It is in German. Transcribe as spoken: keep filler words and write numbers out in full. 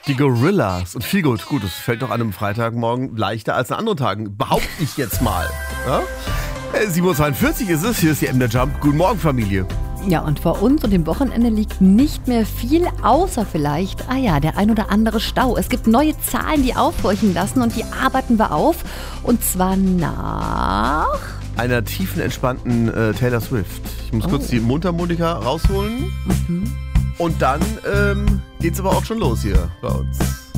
Die Gorillas und viel gut. Gut, das fällt doch an einem Freitagmorgen leichter als an anderen Tagen. Behaupte ich jetzt mal. Ja? sieben Uhr zweiundvierzig ist es. Hier ist die M der Jump. Guten Morgen, Familie. Ja, und vor uns und dem Wochenende liegt nicht mehr viel, außer vielleicht, ah ja, der ein oder andere Stau. Es gibt neue Zahlen, die aufhorchen lassen und die arbeiten wir auf. Und zwar nach... einer tiefen, entspannten äh, Taylor Swift. Ich muss oh. kurz die Mundharmonika rausholen. Mhm. Und dann ähm, geht's aber auch schon los hier bei uns.